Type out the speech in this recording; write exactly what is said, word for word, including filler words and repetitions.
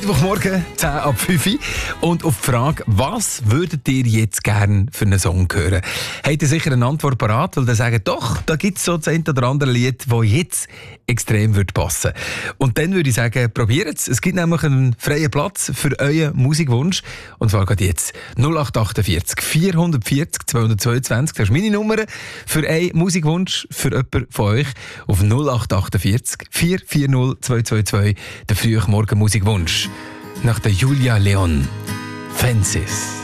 Mittwochmorgen, zehn ab fünf. Und auf die Frage, was würdet ihr jetzt gerne für einen Song hören? Habt ihr sicher eine Antwort parat, weil ihr sagt, doch, da gibt es so das eine oder andere Lied, das jetzt extrem würde passen. Und dann würde ich sagen, probiert es. Es gibt nämlich einen freien Platz für euren Musikwunsch. Und zwar geht jetzt null acht achtundvierzig vierhundertvierzig zweihundertzweiundzwanzig. Das ist meine Nummer für einen Musikwunsch für jemanden von euch auf null acht achtundvierzig vier vier null zwei zwei zwei. Der frühe Morgen Musikwunsch nach der Julia Leon. Fences.